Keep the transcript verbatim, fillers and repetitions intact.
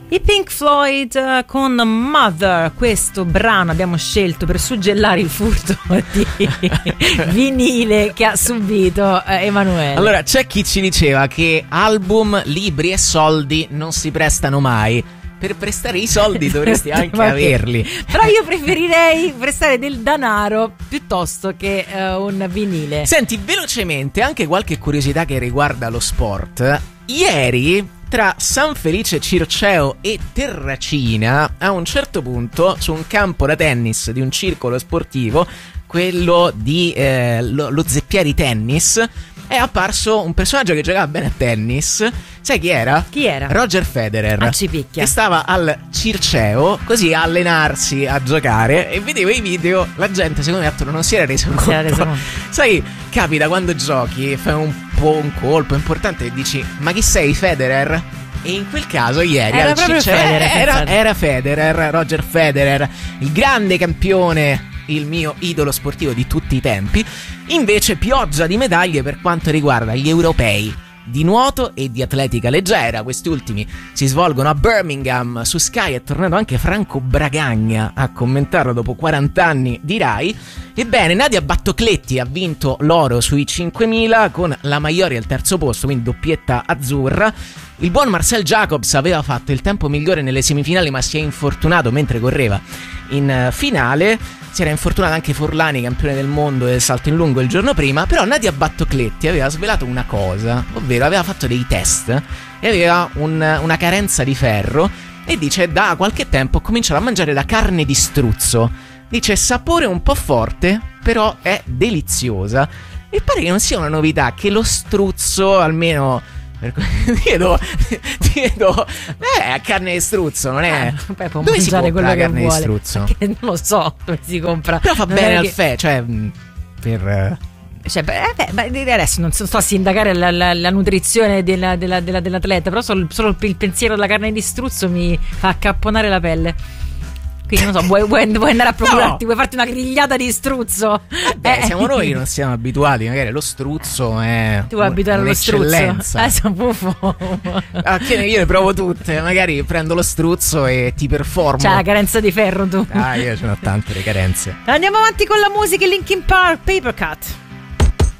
I Pink Floyd uh, con Mother, questo brano abbiamo scelto per suggellare il furto di vinile che ha subito uh, Emanuele. Allora, c'è chi ci diceva che album, libri e soldi non si prestano mai. Per prestare i soldi dovresti anche averli. Però io preferirei prestare del denaro piuttosto che uh, un vinile. Senti, velocemente, anche qualche curiosità che riguarda lo sport. Ieri, tra San Felice Circeo e Terracina, a un certo punto, su un campo da tennis di un circolo sportivo, quello di eh, lo, lo Zeppieri Tennis, è apparso un personaggio che giocava bene a tennis. Sai chi era? Chi era? Roger Federer. Ah, ci picchia. Che stava al Circeo così a allenarsi, a giocare, e vedevo i video. La gente secondo me non si era reso conto. Si era reso conto. Sai, capita quando giochi, fai un po' un colpo importante e dici: ma chi sei, Federer? E in quel caso ieri era al proprio Circeo Federer, era, era Federer, Roger Federer, il grande campione, il mio idolo sportivo di tutti i tempi. Invece pioggia di medaglie per quanto riguarda gli europei di nuoto e di atletica leggera. Questi ultimi si svolgono a Birmingham. Su Sky è tornato anche Franco Bragagna a commentarlo dopo quaranta anni di Rai. Ebbene, Nadia Battocletti ha vinto l'oro sui cinquemila con la Maiori al terzo posto, quindi doppietta azzurra. Il buon Marcel Jacobs aveva fatto il tempo migliore nelle semifinali, ma si è infortunato mentre correva in finale. Si era infortunato anche Forlani, campione del mondo del salto in lungo il giorno prima. Però Nadia Battocletti aveva svelato una cosa, ovvero aveva fatto dei test e aveva un, una carenza di ferro, e dice da qualche tempo ho cominciato a mangiare la carne di struzzo. Dice sapore un po' forte, però è deliziosa. E pare che non sia una novità, che lo struzzo, almeno ti vedo, ti vedo, eh, carne di struzzo, non è? Eh, beh, può dove si compra quello la che carne vuole. di struzzo? Perché non lo so dove si compra. Però fa non bene al che... fè, cioè per... Cioè, beh, beh, adesso non sto a sindacare la, la, la nutrizione della, della, della, dell'atleta, però solo, solo il pensiero della carne di struzzo mi fa accapponare la pelle. Quindi non so, vuoi, vuoi, vuoi andare a procurarti, no. Vuoi farti una grigliata di struzzo? Beh, eh. siamo noi che non siamo abituati, magari lo struzzo è tu vuoi abituare allo struzzo? Adesso buffo. Ah, che io le provo tutte, magari prendo lo struzzo e ti performo. C'hai la carenza di ferro tu. Ah, io ce n'ho tante le carenze. Andiamo avanti con la musica, Linkin Park, Paper Cut.